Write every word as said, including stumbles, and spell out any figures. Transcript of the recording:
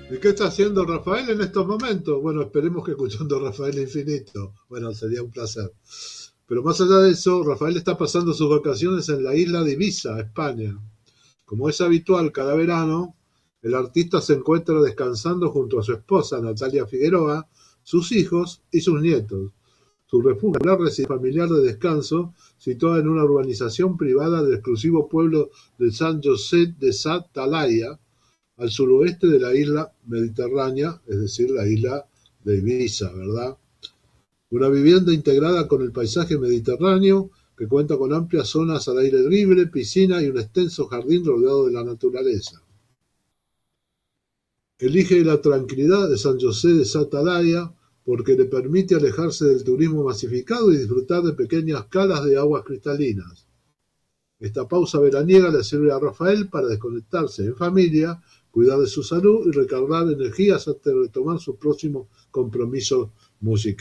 ¿Y qué está haciendo Rafael en estos momentos? Bueno, esperemos que escuchando Rafael Infinito. Bueno, sería un placer. Pero más allá de eso, Rafael está pasando sus vacaciones en la isla de Ibiza, España. Como es habitual cada verano, el artista se encuentra descansando junto a su esposa, Natalia Figueroa, sus hijos y sus nietos. Su refugio es la residencia familiar de descanso situada en una urbanización privada del exclusivo pueblo de San José de Sa Talaia, al suroeste de la isla mediterránea, es decir, la isla de Ibiza, ¿verdad? Una vivienda integrada con el paisaje mediterráneo que cuenta con amplias zonas al aire libre, piscina y un extenso jardín rodeado de la naturaleza. Elige la tranquilidad de San José de Sa Talaia porque le permite alejarse del turismo masificado y disfrutar de pequeñas calas de aguas cristalinas. Esta pausa veraniega le sirve a Rafael para desconectarse en familia, cuidar de su salud y recargar energías antes de retomar sus próximos compromisos musicales.